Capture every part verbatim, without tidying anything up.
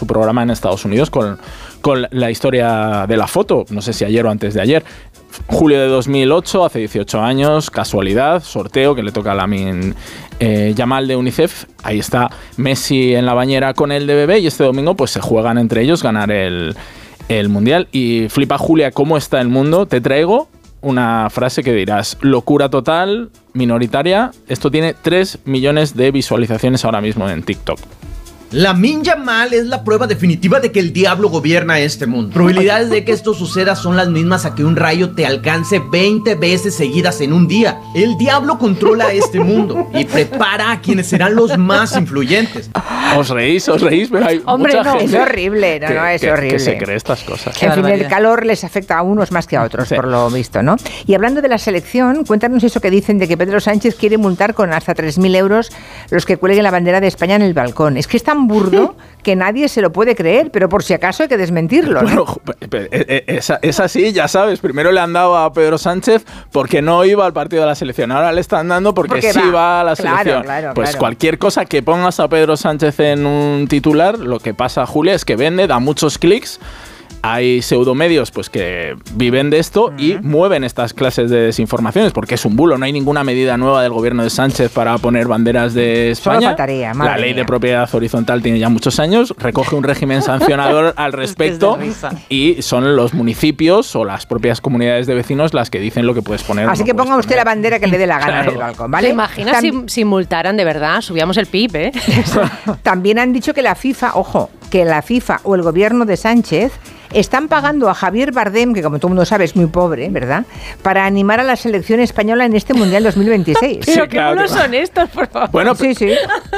programa en Estados Unidos con, con la historia de la foto, no sé si ayer o antes de ayer. Julio de dos mil ocho, hace dieciocho años, casualidad, sorteo que le toca a Lamine eh, Yamal de UNICEF. Ahí está Messi en la bañera con el de bebé y este domingo pues se juegan entre ellos ganar el, el Mundial. Y flipa, Julia, cómo está el mundo. Te traigo una frase que dirás: locura total, minoritaria. Esto tiene tres millones de visualizaciones ahora mismo en TikTok. Lamine Yamal es la prueba definitiva de que el diablo gobierna este mundo. Probabilidades de que esto suceda son las mismas a que un rayo te alcance veinte veces seguidas en un día. El diablo controla este mundo y prepara a quienes serán los más influyentes. Os reís, os reís, pero hay Hombre, mucha no, gente es horrible, no, que, no, es que, horrible. que se cree estas cosas. En fin, el calor les afecta a unos más que a otros, sí, por lo visto, ¿no? Y hablando de la selección, cuéntanos eso que dicen de que Pedro Sánchez quiere multar con hasta tres mil euros los que cuelguen la bandera de España en el balcón. Es que es tan burdo que nadie se lo puede creer, pero por si acaso hay que desmentirlo, ¿no? Bueno, es, es así, ya sabes. Primero le han dado a Pedro Sánchez porque no iba al partido de la selección. Ahora le están dando porque, porque sí va, va a la claro, selección. Claro, pues claro. Cualquier cosa que pongas a Pedro Sánchez en un titular, lo que pasa, Julia, es que vende, da muchos clics. Hay pseudomedios pues, que viven de esto uh-huh. y mueven estas clases de desinformaciones, porque es un bulo. No hay ninguna medida nueva del gobierno de Sánchez para poner banderas de España. Solo faltaría, La ley mía. de propiedad horizontal tiene ya muchos años, recoge un régimen sancionador al respecto y son los municipios o las propias comunidades de vecinos las que dicen lo que puedes poner. Así no que ponga usted poner. la bandera que le dé la gana Claro. en el balcón, ¿vale? ¿Te imaginas Tam- si, si multaran de verdad? Subíamos el P I B, ¿eh? También han dicho que la FIFA, ojo, que la FIFA o el gobierno de Sánchez están pagando a Javier Bardem, que como todo el mundo sabe es muy pobre, ¿verdad?, para animar a la selección española en este Mundial dos mil veintiséis. Pero Sí, qué claro, buenos claro. son estos, por favor. Bueno, sí, sí.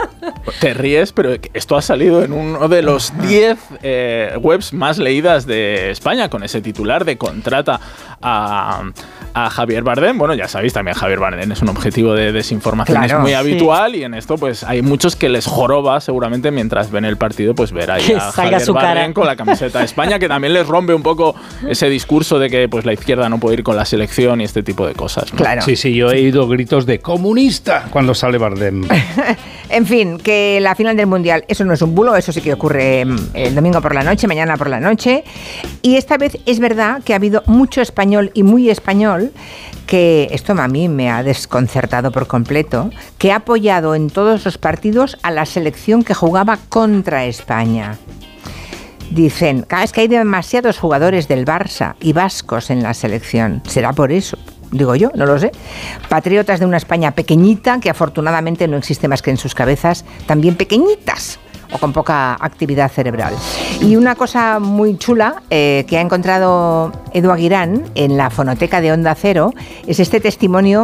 Te ríes, pero esto ha salido en uno de los diez eh, webs más leídas de España, con ese titular de contrata a, a Javier Bardem. Bueno, ya sabéis, también Javier Bardem es un objetivo de desinformación Claro, muy sí. habitual, y en esto pues hay muchos que les joroba seguramente mientras ven el partido, pues ver ahí Que a salga Javier su Bardem cara. con la camiseta de España, que también les rompe un poco ese discurso de que pues la izquierda no puede ir con la selección y este tipo de cosas, ¿no? Claro. Sí, sí, yo he oído gritos de comunista cuando sale Bardem. En fin, que la final del Mundial, eso no es un bulo, eso sí que ocurre el domingo por la noche, mañana por la noche. Y esta vez es verdad que ha habido mucho español y muy español, que esto a mí me ha desconcertado por completo, que ha apoyado en todos los partidos a la selección que jugaba contra España. Dicen, cada vez que hay demasiados jugadores del Barça y vascos en la selección, ¿será por eso? Digo yo, no lo sé. Patriotas de una España pequeñita, que afortunadamente no existe más que en sus cabezas, también pequeñitas o con poca actividad cerebral. Y una cosa muy chula eh, que ha encontrado Edu Aguirán en la fonoteca de Onda Cero es este testimonio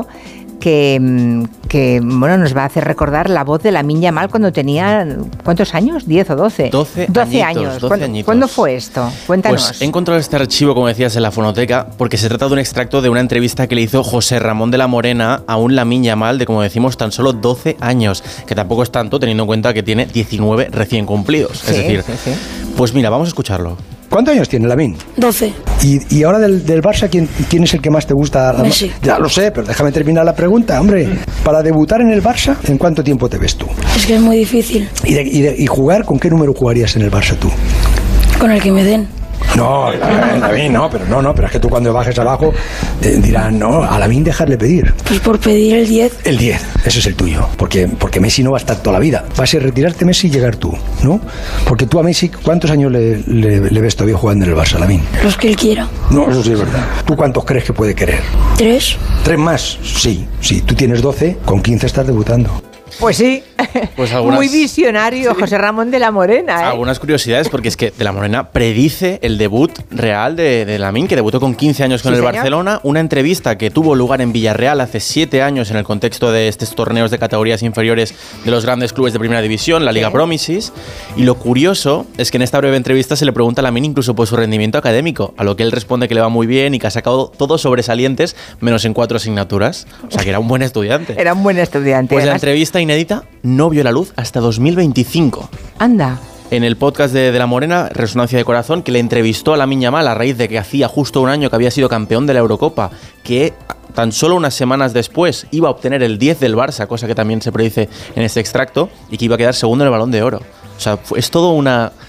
que, que bueno, nos va a hacer recordar la voz de Lamine Yamal cuando tenía, ¿cuántos años? ¿diez o doce? doce, doce añitos, años. doce ¿Cuándo, añitos. ¿Cuándo fue esto? Cuéntanos. Pues he encontrado este archivo, como decías, en la fonoteca, porque se trata de un extracto de una entrevista que le hizo José Ramón de la Morena a un Lamine Yamal de, como decimos, tan solo doce años, que tampoco es tanto teniendo en cuenta que tiene diecinueve recién cumplidos. Sí, es decir, sí, sí. Pues mira, vamos a escucharlo. ¿Cuántos años tiene Lamine? doce. Y, y ahora del, del Barça, ¿quién, ¿quién es el que más te gusta? Messi. Ya lo sé, pero déjame terminar la pregunta, hombre. Para debutar en el Barça, ¿en cuánto tiempo te ves tú? Es que es muy difícil. ¿Y, de, y, de, y jugar, con qué número jugarías en el Barça tú? Con el que me den. No, Lamine, no, pero no, no, pero es que tú cuando bajes abajo eh, dirán, no, a Lamine dejarle pedir. Pues por pedir el diez. El diez, ese es el tuyo, porque, porque Messi no va a estar toda la vida. Va a ser retirarte Messi y llegar tú, ¿no? Porque tú a Messi, ¿cuántos años le, le, le ves todavía jugando en el Barça, Lamine? Los que él quiera. No, eso sí es verdad. ¿Tú cuántos crees que puede querer? Tres. ¿Tres más? Sí, sí. Tú tienes doce, con quince estás debutando. Pues sí, Pues algunas, muy visionario, sí. José Ramón de la Morena, ¿eh? Algunas curiosidades, porque es que de la Morena predice el debut real de, de Lamine, que debutó con quince años con Sí, el señor. Barcelona. Una entrevista que tuvo lugar en Villarreal hace siete años en el contexto de estos torneos de categorías inferiores de los grandes clubes de primera división, la Liga Sí. Promises. Y lo curioso es que en esta breve entrevista se le pregunta a Lamine incluso por su rendimiento académico, a lo que él responde que le va muy bien y que ha sacado todos sobresalientes, menos en cuatro asignaturas. O sea, que era un buen estudiante. Era un buen estudiante. Pues la además. entrevista inédita no vio la luz hasta dos mil veinticinco. Anda. En el podcast de, de La Morena, Resonancia de Corazón, que le entrevistó a Lamine Yamal a raíz de que hacía justo un año que había sido campeón de la Eurocopa, que tan solo unas semanas después iba a obtener el diez del Barça, cosa que también se predice en este extracto, y que iba a quedar segundo en el Balón de Oro. O sea, es todo una